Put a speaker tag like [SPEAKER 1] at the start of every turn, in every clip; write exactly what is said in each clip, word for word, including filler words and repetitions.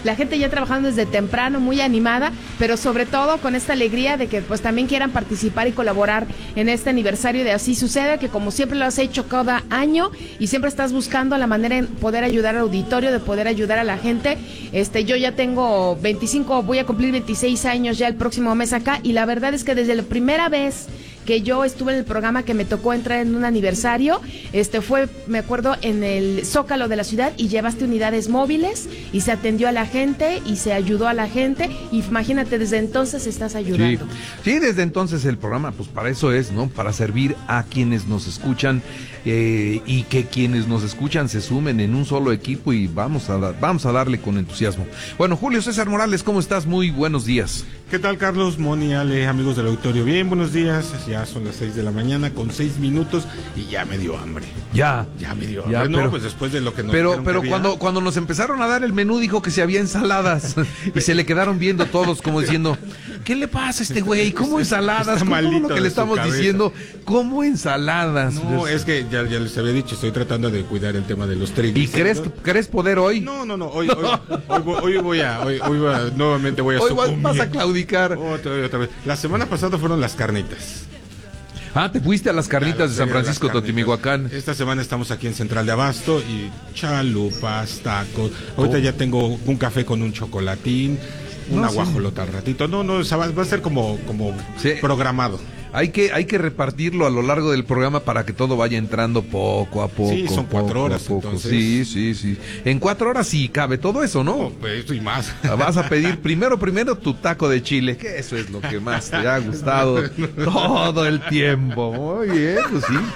[SPEAKER 1] la gente ya trabajando desde temprano, muy animada, pero sobre todo con esta alegría de que pues también quieran participar y colaborar en este aniversario de Así Sucede, que como siempre lo has hecho cada año y siempre estás buscando la manera de poder ayudar al auditorio, de poder ayudar a la gente. Este, yo ya tengo veinticinco, voy a cumplir veintiséis años ya el próximo mes acá, y la verdad es que desde la primera vez que yo estuve en el programa, que me tocó entrar en un aniversario, este fue, me acuerdo, en el Zócalo de la ciudad, y llevaste unidades móviles y se atendió a la gente y se ayudó a la gente, y imagínate, desde entonces estás ayudando.
[SPEAKER 2] Sí, sí, desde entonces el programa, pues para eso es, ¿no? Para servir a quienes nos escuchan, eh, y que quienes nos escuchan se sumen en un solo equipo, y vamos a, vamos a darle con entusiasmo. Bueno, Julio César Morales, ¿cómo estás? Muy buenos días.
[SPEAKER 3] ¿Qué tal, Carlos, Moni, Ale, amigos del auditorio? Bien, buenos días. Ya son las seis de la mañana con seis minutos y ya me dio hambre.
[SPEAKER 2] Ya.
[SPEAKER 3] Ya me dio
[SPEAKER 2] ya,
[SPEAKER 3] hambre.
[SPEAKER 2] pero,
[SPEAKER 3] no, pues después de lo que nos
[SPEAKER 2] Pero, pero
[SPEAKER 3] que
[SPEAKER 2] cuando,
[SPEAKER 3] había...
[SPEAKER 2] cuando nos empezaron a dar el menú, dijo que si había ensaladas. Y se le quedaron viendo todos como diciendo, ¿qué le pasa a este güey? ¿Cómo ensaladas? ¿Cómo lo que le estamos diciendo? ¿Cómo ensaladas?
[SPEAKER 3] No, es que ya, ya les había dicho, estoy tratando de cuidar el tema de los triglicéridos.
[SPEAKER 2] ¿Y crees, crees poder hoy?
[SPEAKER 3] No, no, no. Hoy, hoy, hoy, hoy, hoy voy a, hoy, hoy voy a, nuevamente voy a
[SPEAKER 2] Hoy
[SPEAKER 3] sucumbir.
[SPEAKER 2] vas a claudicar.
[SPEAKER 3] Otra, otra vez. La semana pasada fueron las carnitas.
[SPEAKER 2] Ah, te fuiste a las carnitas de San Francisco Totimihuacán.
[SPEAKER 3] Esta semana estamos aquí en Central de Abasto y chalupas, tacos. Ahorita oh. ya tengo un café con un chocolatín, una no, guajolota sí. al ratito. No, no, va a ser como, como sí. programado.
[SPEAKER 2] Hay que, hay que repartirlo a lo largo del programa para que todo vaya entrando poco a poco.
[SPEAKER 3] Sí, son cuatro
[SPEAKER 2] poco
[SPEAKER 3] horas.
[SPEAKER 2] Poco.
[SPEAKER 3] Entonces...
[SPEAKER 2] Sí, sí, sí. En cuatro horas sí cabe todo eso, ¿no?
[SPEAKER 3] No, pues eso y más.
[SPEAKER 2] Vas a pedir primero, primero tu taco de chile, que eso es lo que más te ha gustado todo el tiempo. Muy bien, pues sí.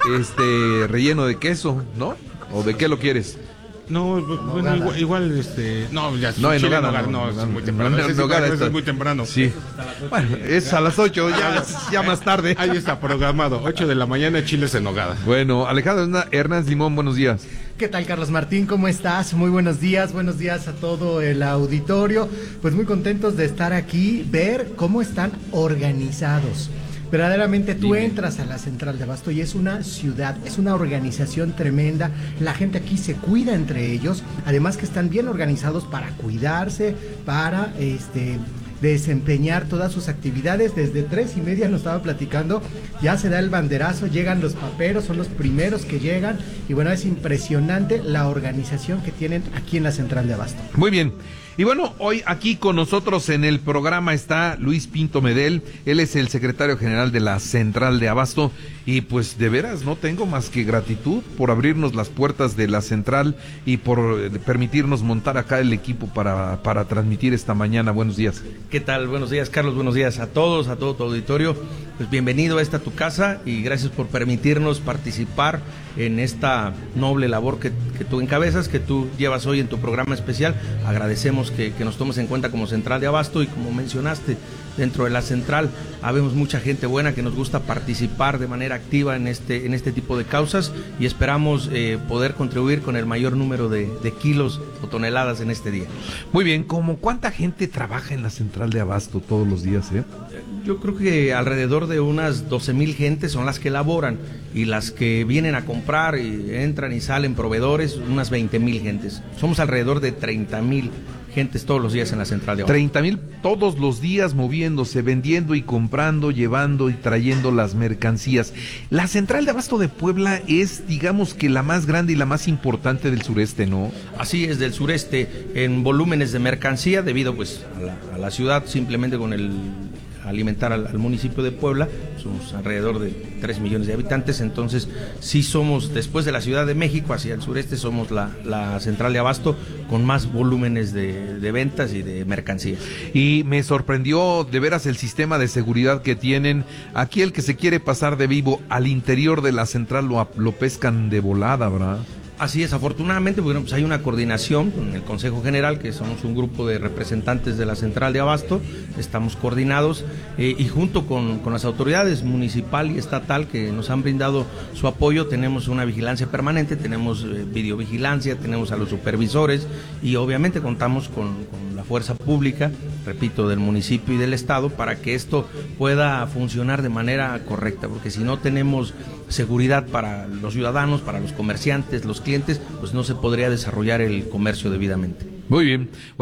[SPEAKER 2] Este, relleno de queso, ¿no? ¿O de qué lo quieres?
[SPEAKER 3] No, bueno, no, igual, igual, este... No, ya
[SPEAKER 2] no, en
[SPEAKER 3] chile,
[SPEAKER 2] nogada,
[SPEAKER 3] no, no,
[SPEAKER 2] no,
[SPEAKER 3] es muy temprano.
[SPEAKER 2] No,
[SPEAKER 3] es,
[SPEAKER 2] no, no,
[SPEAKER 3] es muy temprano.
[SPEAKER 2] Sí. Bueno, es a las ocho, ya, ya más tarde.
[SPEAKER 3] Ahí está programado, ocho de la mañana, chiles en nogada.
[SPEAKER 2] Bueno, Alejandro Hernández Limón, buenos días.
[SPEAKER 4] ¿Qué tal, Carlos Martín? ¿Cómo estás? Muy buenos días, buenos días a todo el auditorio. Pues muy contentos de estar aquí, ver cómo están organizados. Verdaderamente tú Dime. entras a la Central de Abasto y es una ciudad, es una organización tremenda. La gente aquí se cuida entre ellos, además que están bien organizados para cuidarse, para este desempeñar todas sus actividades. Desde tres y media nos estaba platicando, ya se da el banderazo, llegan los paperos, son los primeros que llegan, y bueno, es impresionante la organización que tienen aquí en la Central de Abasto.
[SPEAKER 2] Muy bien. Y bueno, hoy aquí con nosotros en el programa está Luis Pinto Medel, él es el secretario general de la Central de Abasto, y pues de veras no tengo más que gratitud por abrirnos las puertas de la central y por permitirnos montar acá el equipo para, para transmitir esta mañana. Buenos días.
[SPEAKER 5] ¿Qué tal? Buenos días, Carlos, buenos días a todos, a todo tu auditorio. Pues bienvenido a esta tu casa y gracias por permitirnos participar en esta noble labor que, que tú encabezas, que tú llevas hoy en tu programa especial. Agradecemos que, que nos tomes en cuenta como Central de Abasto, y como mencionaste, dentro de la central habemos mucha gente buena que nos gusta participar de manera activa en este, en este tipo de causas, y esperamos eh, poder contribuir con el mayor número de, de kilos o toneladas en este día.
[SPEAKER 2] Muy bien, ¿cómo cuánta gente trabaja en la Central de Abasto todos los días, eh?
[SPEAKER 5] Yo creo que alrededor de unas doce mil gentes son las que laboran, y las que vienen a comprar y entran y salen proveedores, unas veinte mil gentes. Somos alrededor de treinta mil gentes todos los días en la Central de Abasto.
[SPEAKER 2] treinta mil todos los días moviéndose, vendiendo y comprando, llevando y trayendo las mercancías. La Central de Abasto de Puebla es, digamos que la más grande y la más importante del sureste, ¿no?
[SPEAKER 5] Así es, del sureste, en volúmenes de mercancía, debido pues a la, a la ciudad, simplemente con el alimentar al, al municipio de Puebla, somos alrededor de tres millones de habitantes, entonces sí somos, después de la Ciudad de México, hacia el sureste, somos la, la Central de Abasto con más volúmenes de, de ventas y de mercancía.
[SPEAKER 2] Y me sorprendió de veras el sistema de seguridad que tienen. Aquí el que se quiere pasar de vivo al interior de la central lo, lo pescan de volada, ¿verdad?
[SPEAKER 5] Así es, afortunadamente, bueno, pues hay una coordinación con el Consejo General, que somos un grupo de representantes de la Central de Abasto, estamos coordinados eh, y junto con, con las autoridades municipal y estatal que nos han brindado su apoyo, tenemos una vigilancia permanente, tenemos eh, videovigilancia, tenemos a los supervisores y obviamente contamos con, con la fuerza pública, repito, del municipio y del estado, para que esto pueda funcionar de manera correcta, porque si no tenemos seguridad para los ciudadanos, para los comerciantes, los clientes, pues no se podría desarrollar el comercio debidamente.
[SPEAKER 2] Muy bien.